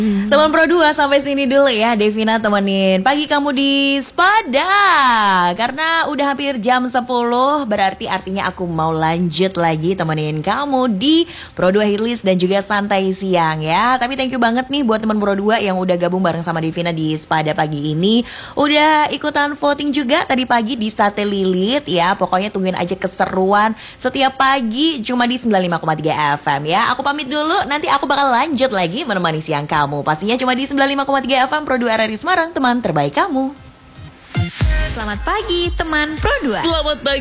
Teman Pro 2 sampai sini dulu ya. Devina temenin pagi kamu di Spada. Karena udah hampir jam 10, berarti artinya aku mau lanjut lagi temenin kamu di Pro 2 Hitlist dan juga Santai Siang ya. Tapi thank you banget nih buat teman Pro 2 yang udah gabung bareng sama Devina di Spada pagi ini. Udah ikutan voting juga tadi pagi di Sate Lilit ya. Pokoknya tungguin aja keseruan setiap pagi cuma di 95,3 FM ya. Aku pamit dulu, nanti aku bakal lanjut lagi menemani siang kamu. Pastinya cuma di 95,3 FM Pro 2 RRI Semarang, teman terbaik kamu. Selamat pagi teman Pro 2. Selamat pagi.